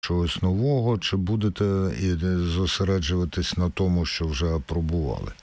чогось нового, чи будете і зосереджуватись на тому, що вже апробували?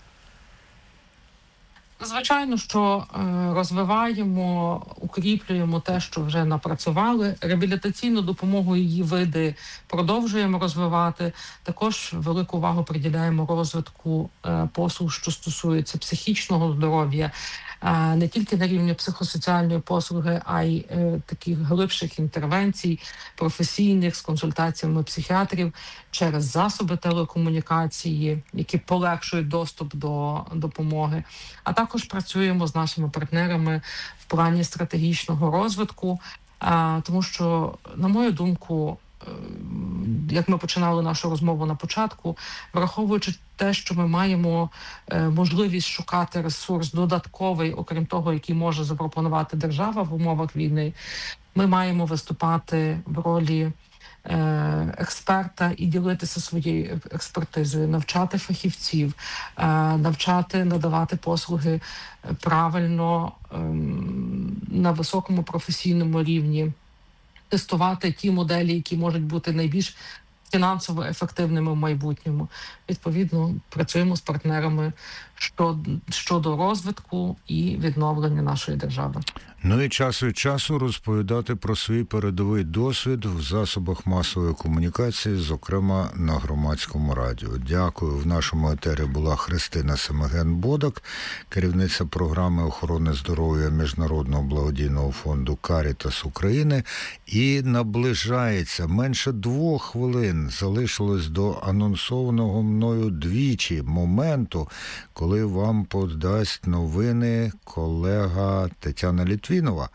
Звичайно, що розвиваємо, укріплюємо те, що вже напрацювали. Реабілітаційну допомогу, її види продовжуємо розвивати. Також велику увагу приділяємо розвитку послуг, що стосуються психічного здоров'я, не тільки на рівні психосоціальної послуги, а й таких глибших інтервенцій, професійних, з консультаціями психіатрів через засоби телекомунікації, які полегшують доступ до допомоги. А також працюємо з нашими партнерами в плані стратегічного розвитку, тому що, на мою думку, як ми починали нашу розмову на початку, враховуючи те, що ми маємо можливість шукати ресурс додатковий, окрім того, який може запропонувати держава в умовах війни, ми маємо виступати в ролі експерта і ділитися своєю експертизою, навчати фахівців, навчати надавати послуги правильно, на високому професійному рівні, тестувати ті моделі, які можуть бути найбільш фінансово ефективними в майбутньому. Відповідно, працюємо з партнерами щодо розвитку і відновлення нашої держави. Ну і час від часу розповідати про свій передовий досвід в засобах масової комунікації, зокрема на Громадському радіо. Дякую. В нашому етері була Христина Семеген-Бодак, керівниця програми охорони здоров'я Міжнародного благодійного фонду «Карітас України». І наближається менше 2 хвилин. Залишилось до анонсованого мною двічі моменту, коли вам подасть новини колега Тетяна Літвінова.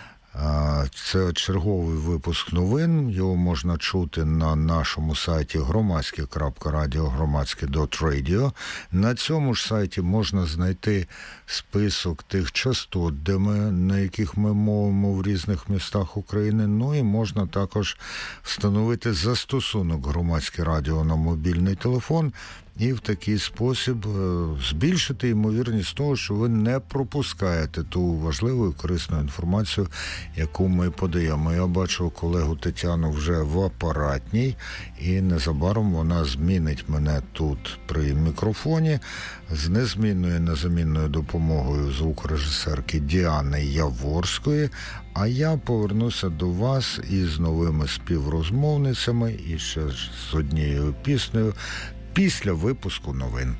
Це черговий випуск новин. Його можна чути на нашому сайті громадське.радіо, громадське.радіо. На цьому ж сайті можна знайти список тих частот, на яких ми мовимо в різних містах України. Ну і можна також встановити застосунок «Громадське радіо» на мобільний телефон і в такий спосіб збільшити ймовірність того, що ви не пропускаєте ту важливу і корисну інформацію, яку ми подаємо. Я бачу колегу Тетяну вже в апаратній, і незабаром вона змінить мене тут при мікрофоні з незмінною незамінною допомогою звукорежисерки Діани Яворської. А я повернуся до вас із новими співрозмовницями і ще з однією піснею після випуску новин.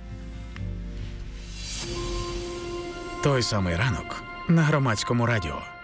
Той самий ранок на Громадському радіо.